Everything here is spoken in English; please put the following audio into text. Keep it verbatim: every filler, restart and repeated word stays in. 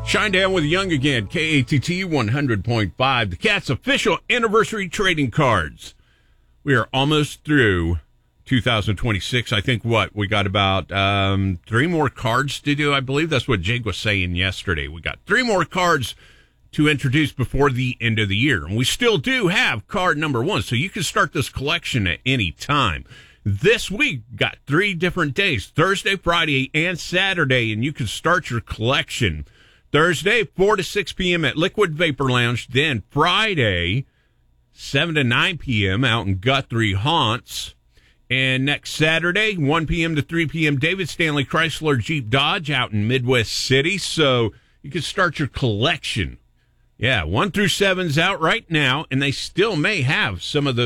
Shinedown with Young again, K A T T one hundred point five, the Cat's official anniversary trading cards. We are almost through two thousand twenty-six. I think what? We got about um, three more cards to do, I believe. That's what Jake was saying yesterday. We got three more cards to introduce before the end of the year. And we still do have card number one, so you can start this collection at any time. This week, got three different days, Thursday, Friday, and Saturday, and you can start your collection. Thursday, four to six p.m. at Liquid Vapor Lounge. Then Friday, seven to nine p.m. out in Guthrie Haunts. And next Saturday, one p.m. to three p.m., David Stanley Chrysler Jeep Dodge out in Midwest City. So you can start your collection. Yeah, one through seven's out right now, and they still may have some of those